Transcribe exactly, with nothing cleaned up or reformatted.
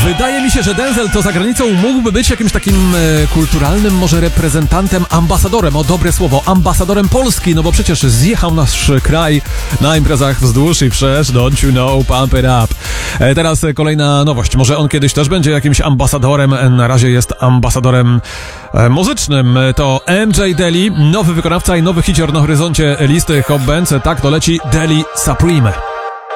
Wydaje mi się, że Denzel to za granicą mógłby być jakimś takim e, kulturalnym może reprezentantem, ambasadorem, o dobre słowo, ambasadorem Polski, no bo przecież zjechał nasz kraj na imprezach wzdłuż i wszerz, don't you know, pump it up. E, teraz kolejna nowość, może on kiedyś też będzie jakimś ambasadorem, na razie jest ambasadorem e, muzycznym. To M J Deli, nowy wykonawca i nowy hicior na horyzoncie listy Hot Bands, tak to leci Deli Supreme.